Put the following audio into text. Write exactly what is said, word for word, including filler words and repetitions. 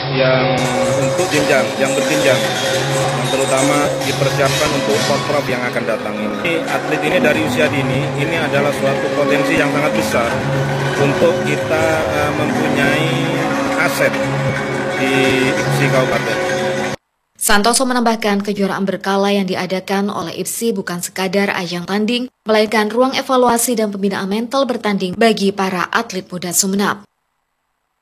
yang untuk jenjang, yang berjenjang, yang terutama dipersiapkan untuk Porprov yang akan datang ini. Atlet ini dari usia dini, ini adalah suatu potensi yang sangat besar untuk kita uh, mempunyai aset di I P S I Kabupaten. Santoso menambahkan kejuaraan berkala yang diadakan oleh I P S I bukan sekadar ajang tanding, melainkan ruang evaluasi dan pembinaan mental bertanding bagi para atlet muda Sumeneb.